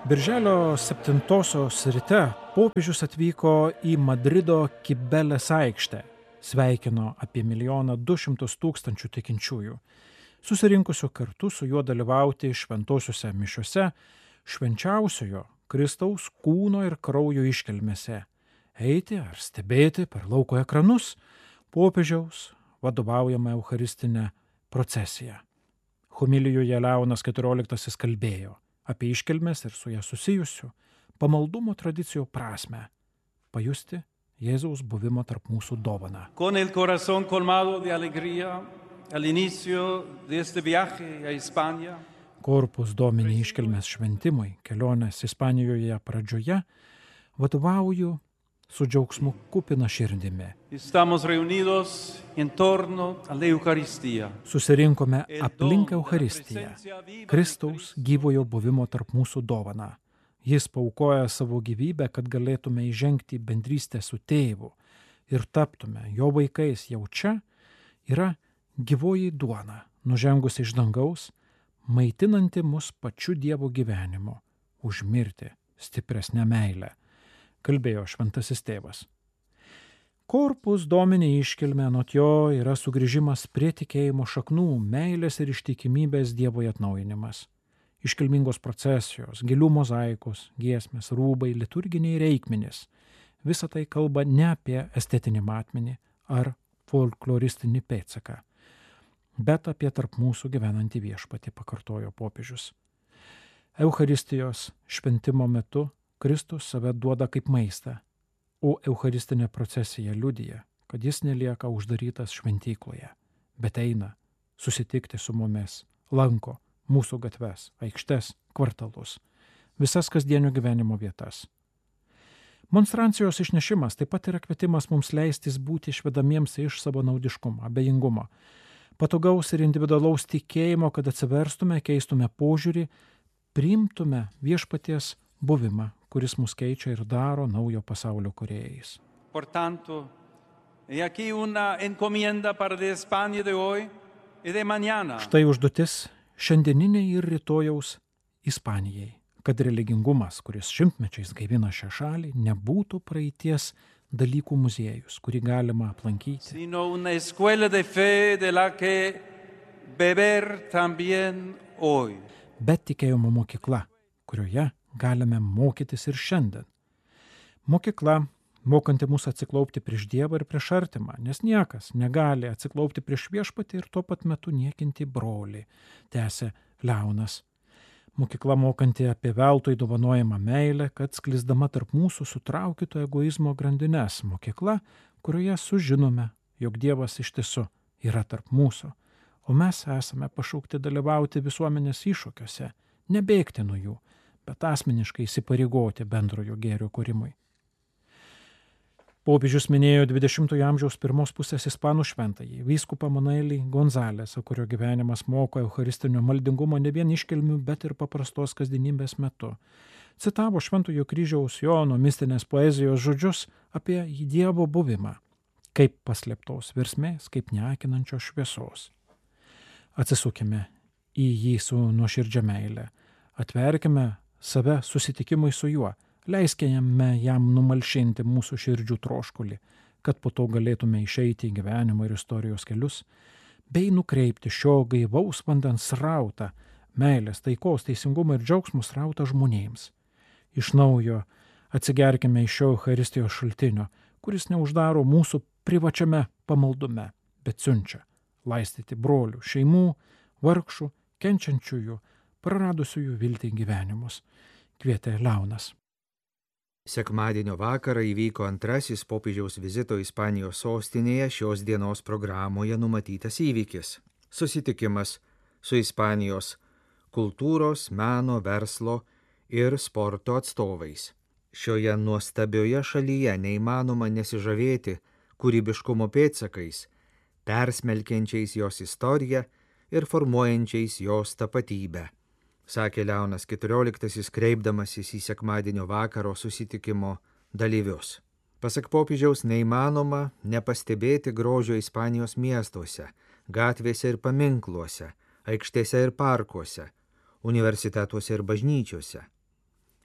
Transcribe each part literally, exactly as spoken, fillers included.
Birželio septintosios ryte popiežius atvyko į Madrido Kibelės aikštę. Sveikino apie milijoną du šimtus tūkstančių tikinčiųjų, susirinkusių kartu su juo dalyvauti šventosiuose mišiuose, švenčiausiojo Kristaus kūno ir kraujo iškilmėse, eiti ar stebėti per lauko ekranus popiežiaus vadovaujamą eucharistinę procesiją. Homilijoje Leonas keturioliktasis kalbėjo apie iškilmes ir su ją susijusių pamaldumo tradicijų prasmę, pajusti Jėzaus buvimo tarp mūsų dovaną. Con el corazón colmado de alegría al inicio de este viaje a España. Corpus Domini iškilmės šventimui kelionės Ispanijoje pradžioje vadovauju su džiaugsmu kupina širdimi. Estamos reunidos en torno a la Eucaristía. Susirinkome aplink Eucharistiją, Kristaus gyvojo buvimo tarp mūsų dovaną. Jis paaukoja savo gyvybę, kad galėtume įžengti į bendrystę su tėvu ir taptume jo vaikais. Jau čia yra gyvoji duona, nužengusi iš dangaus, maitinanti mus pačiu Dievo gyvenimu, užmirti stipresnę meilę, kalbėjo šventasis tėvas. Corpus Domini iškilmė anot jo yra sugrįžimas prie tikėjimo šaknų, meilės ir ištikimybės Dievui atnaujinimas. Iškilmingos procesijos, gėlių mozaikos, giesmės, rūbai, liturginiai reikmenys. Visa tai kalba ne apie estetinį matmenį ar folkloristinį pėdsaką, bet apie tarp mūsų gyvenantį viešpatį, pakartojo popiežius. Eucharistijos šventimo metu Kristus save duoda kaip maistą, o eucharistinė procesija liudija, kad jis nelieka uždarytas šventykloje, bet eina susitikti su mumis, lanko mūsų gatves, aikštes, kvartalus, visas kasdienio gyvenimo vietas. Monstrancijos išnešimas taip pat yra kvietimas mums leistis būti išvedamiems iš savo naudiškumo, abejingumo, patogaus ir individualaus tikėjimo, kad atsiverstume, keistume požiūrį, priimtume viešpaties buvimą, kuris mus keičia ir daro naujo pasaulio kūrėjais. Por tanto, he aquí una encomienda para de España de hoy y de mañana. Štai užduotis šiandieniniai ir rytojaus Ispanijai, kad religingumas, kuris šimtmečiais gaivina šią šalį, nebūtų praeities dalykų muziejus, kurį galima aplankyti, Sino una escuela de fe de la que beber también hoy. bet tikėjimo mokykla, kurioje galime mokytis ir šiandien. Mokykla, mokanti mus atsiklaupti prieš Dievą ir prieš artimą, nes niekas negali atsiklaupti prieš viešpatį ir tuo pat metu niekinti brolį, tęsė Leonas. Mokykla mokanti apie veltui dovanojamą meilę, kad sklisdama tarp mūsų sutraukytų egoizmo grandines. Mokykla, kurioje sužinome, jog Dievas iš tiesų yra tarp mūsų, o mes esame pašaukti dalyvauti visuomenės iššūkiuose, nebėgti nuo jų, bet asmeniškai įsipareigoti bendrojo gėrio kūrimui. Popiežius minėjo dvidešimtojo amžiaus pirmos pusės ispanų šventąjį, vyskupą Manuelį Gonzalesą, kurio gyvenimas moko eucharistinio maldingumo ne vien iškilmių, bet ir paprastos kasdienybės metu. Citavo Šventojo kryžiaus Jono mistinės poezijos žodžius apie Dievo buvimą, kaip paslėptos versmės, kaip neakinančios šviesos. Atsisukime į jį su nuoširdžia meile, atverkime save susitikimui su juo, leiskime jam numalšinti mūsų širdžių troškulį, kad po to galėtume išeiti į gyvenimo ir istorijos kelius, bei nukreipti šio gaivaus vandens srautą, meilės, taikos, teisingumo ir džiaugsmo srautą žmonėms. Iš naujo atsigerkime iš šio Eucharistijos šaltinio, kuris neuždaro mūsų privačiame pamaldume, bet siunčia laistyti brolių, šeimų, vargšų, kenčiančiųjų, praradusiųjų viltį gyvenimus, kvietė Leonas. Sekmadienio vakarą įvyko antrasis popiežiaus vizito Ispanijos sostinėje šios dienos programoje numatytas įvykis – susitikimas su Ispanijos kultūros, meno, verslo ir sporto atstovais. Šioje nuostabioje šalyje neįmanoma nesižavėti kūrybiškumo pėdsakais, persmelkiančiais jos istoriją ir formuojančiais jos tapatybę, sakė Leonas keturioliktasis, kreipdamasis į sekmadienio vakaro susitikimo dalyvius. Pasak popiežiaus, neįmanoma nepastebėti grožio Ispanijos miestuose, gatvėse ir paminkluose, aikštėse ir parkuose, universitetuose ir bažnyčiose.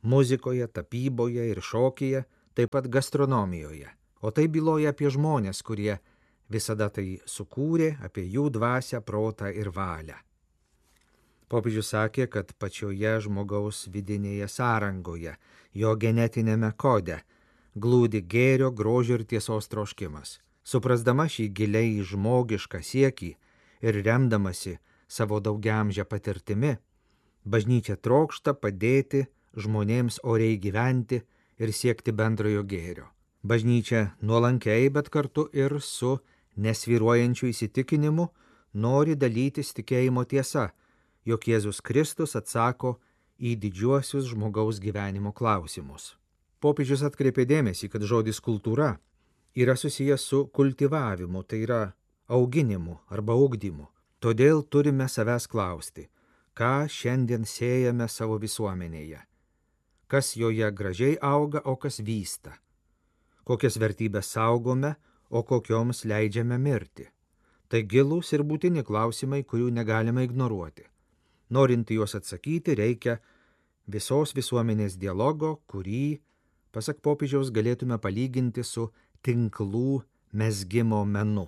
muzikoje, tapyboje ir šokyje, taip pat gastronomijoje. O tai byloja apie žmonės, kurie visada tai sukūrė, apie jų dvasią, protą ir valią. Popiežius sakė, kad pačioje žmogaus vidinėje sąrangoje, jo genetinėme kode, glūdi gėrio, grožio ir tiesos troškimas. Suprasdama šį giliai žmogišką siekį ir remdamasi savo daugiamžę patirtimi, bažnyčia trokšta padėti žmonėms oriai gyventi ir siekti bendrojo gėrio. Bažnyčia nuolankiai, bet kartu ir su nesvyruojančiu įsitikinimu nori dalytis tikėjimo tiesa, jog Jėzus Kristus atsako į didžiuosius žmogaus gyvenimo klausimus. Popiežius atkreipė dėmesį, kad žodis kultūra yra susijęs su kultivavimu, tai yra auginimu arba ugdymu. Todėl turime savęs klausti, ką šiandien siejame savo visuomenėje, kas joje gražiai auga, o kas vysta, kokias vertybės saugome, o kokioms leidžiame mirti. Tai gilūs ir būtini klausimai, kurių negalime ignoruoti. Norint juos atsakyti, reikia visos visuomenės dialogo, kurį, pasak popiežiaus, galėtume palyginti su tinklų mezgimo menu.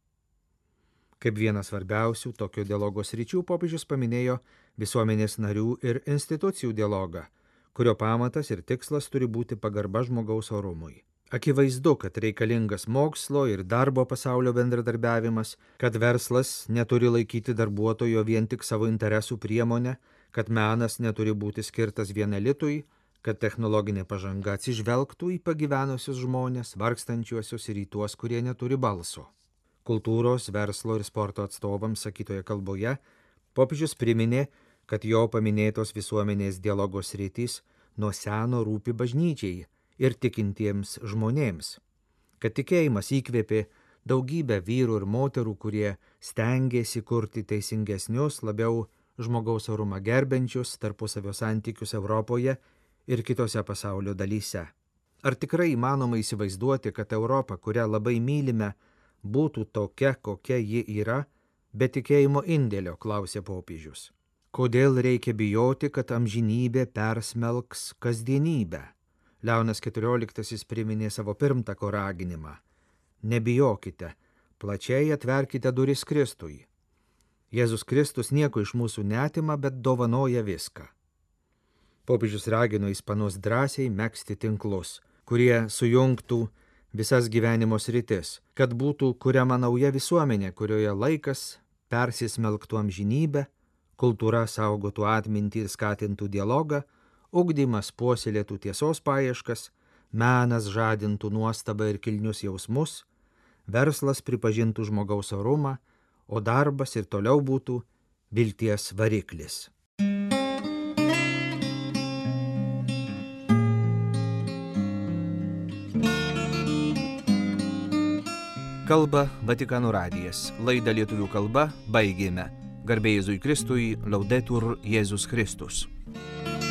Kaip vienas svarbiausių tokio dialogo sričių popiežius paminėjo visuomenės narių ir institucijų dialogą, kurio pamatas ir tikslas turi būti pagarba žmogaus orumui. Akivaizdu, kad reikalingas mokslo ir darbo pasaulio bendradarbiavimas, kad verslas neturi laikyti darbuotojo vien tik savo interesų priemonę, kad menas neturi būti skirtas vien elitui, kad technologinė pažanga atsižvelgtų į pagyvenusius žmonės, vargstančiuosius ir į tuos, kurie neturi balso. Kultūros, verslo ir sporto atstovams sakytoje kalboje popiežius priminė, kad jo paminėtos visuomenės dialogo sritys nuo seno rūpi bažnyčiai ir tikintiems žmonėms, kad tikėjimas įkvėpė daugybę vyrų ir moterų, kurie stengėsi kurti teisingesnius, labiau žmogaus orumą gerbiančius tarpusavio santykius Europoje ir kitose pasaulio dalyse. Ar tikrai įmanoma įsivaizduoti, kad Europa, kurią labai mylime, būtų tokia, kokia ji yra, be tikėjimo indėlio, klausė popiežius. Kodėl reikia bijoti, kad amžinybė persmelks kasdienybę? Leonas keturioliktasis priminė savo pirmtako raginimą. Nebijokite, plačiai atverkite duris Kristui. Jėzus Kristus nieko iš mūsų neatima, bet dovanoja viską. Popiežius ragino ispanus drąsiai megzti tinklus, kurie sujungtų visas gyvenimo sritis, kad būtų kuriama nauja visuomenė, kurioje laikas persismelktų amžinybę, kultūra saugotų atmintį ir skatintų dialogą, ugdymas puoselėtų tiesos paieškas, menas žadintų nuostabą ir kilnius jausmus, verslas pripažintų žmogaus orumą, o darbas ir toliau būtų vilties variklis. Kalba Vatikano radijas. Laidą lietuvių kalba baigėme. Garbė Jėzui Kristui, Laudetur Jėzus Kristus.